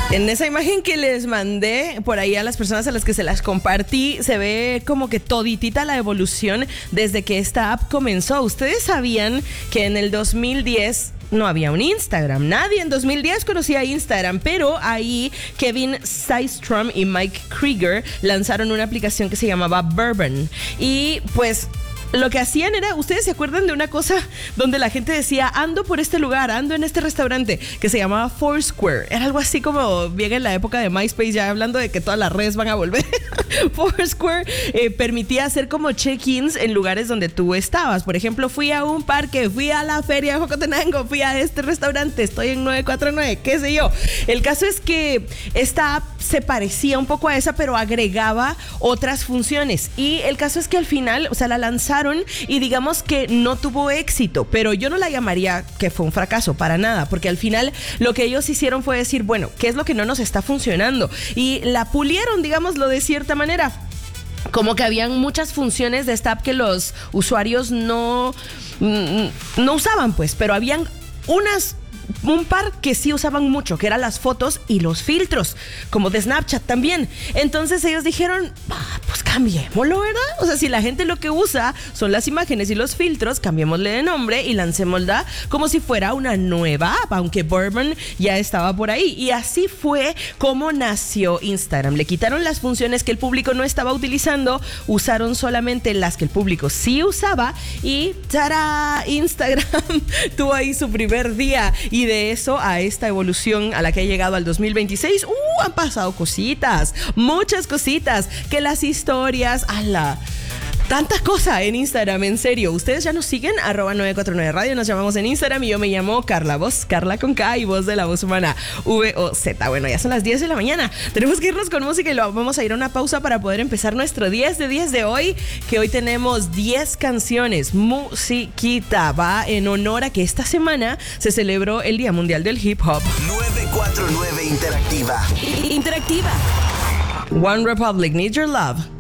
En esa imagen que les mandé por ahí a las personas a las que se las compartí, se ve como que toditita la evolución desde que esta app comenzó. Ustedes sabían que en el 2010 no había un Instagram. Nadie en 2010 conocía Instagram, pero ahí Kevin Systrom y Mike Krieger lanzaron una aplicación que se llamaba Bourbon. Y pues lo que hacían era, ¿ustedes se acuerdan de una cosa donde la gente decía, ando por este lugar, ando en este restaurante, que se llamaba Foursquare? Era algo así como bien en la época de MySpace, ya hablando de que todas las redes van a volver. Foursquare permitía hacer como check-ins en lugares donde tú estabas. Por ejemplo, fui a un parque, fui a la feria de Jocotenango, fui a este restaurante, estoy en 949, qué sé yo. El caso es que esta app se parecía un poco a esa, pero agregaba otras funciones. Y el caso es que al final, o sea, la lanzaron y digamos que no tuvo éxito, pero yo no la llamaría que fue un fracaso, para nada, porque al final lo que ellos hicieron fue decir, bueno, ¿qué es lo que no nos está funcionando? Y la pulieron, digámoslo de cierta manera. Como que habían muchas funciones de esta app que los usuarios no usaban, pues, pero habían un par que sí usaban mucho, que eran las fotos y los filtros, como de Snapchat también. Entonces ellos dijeron, pues cambiémoslo, ¿verdad? O sea, si la gente lo que usa son las imágenes y los filtros, cambiémosle de nombre y lancémosla como si fuera una nueva app, aunque Bourbon ya estaba por ahí. Y así fue como nació Instagram. Le quitaron las funciones que el público no estaba utilizando, usaron solamente las que el público sí usaba y ¡tará! Instagram tuvo ahí su primer día. Y de eso a esta evolución a la que ha llegado al 2026, han pasado cositas, muchas cositas, que las historias, tanta cosa en Instagram, en serio. Ustedes ya nos siguen, @949 Radio, nos llamamos en Instagram y yo me llamo Carla Voz, Carla con K y Voz de la Voz Humana, VOZ. Bueno, ya son las 10 de la mañana, tenemos que irnos con música y vamos a ir a una pausa para poder empezar nuestro 10 de 10 de hoy, que hoy tenemos 10 canciones, musiquita, va en honor a que esta semana se celebró el Día Mundial del Hip Hop. 949 Interactiva. Interactiva. One Republic, Need Your Love.